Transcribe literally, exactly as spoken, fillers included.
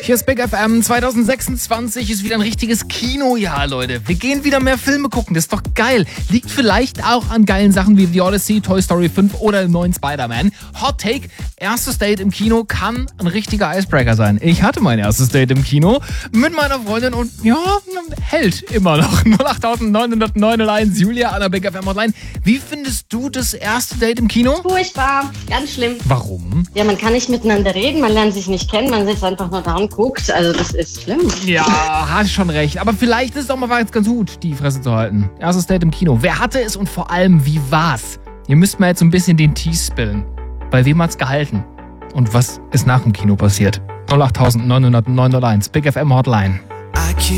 Hier ist Big F M. zwanzig sechsundzwanzig ist wieder ein richtiges Kinojahr, Leute. Wir gehen wieder mehr Filme gucken. Das ist doch geil. Liegt vielleicht auch an geilen Sachen wie The Odyssey, Toy Story fünf oder den neuen Spider-Man. Hot Take: Erstes Date im Kino kann ein richtiger Icebreaker sein. Ich hatte mein erstes Date im Kino mit meiner Freundin und ja, hält immer noch. null acht neun null neun null eins, Julia an der Big F M Hotline. Wie findest du das erste Date im Kino? Furchtbar, ganz schlimm. Warum? Ja, man kann nicht miteinander reden, man lernt sich nicht kennen, man sitzt einfach nur da und guckt. Also das ist schlimm. Ja, hast schon recht. Aber vielleicht ist es doch mal ganz gut, die Fresse zu halten. Erstes Date im Kino. Wer hatte es und vor allem, wie war's? Ihr müsst mal jetzt so ein bisschen den Tease spillen. Bei wem hat's gehalten? Und was ist nach dem Kino passiert? null acht neun null neun null eins, Big F M Hotline.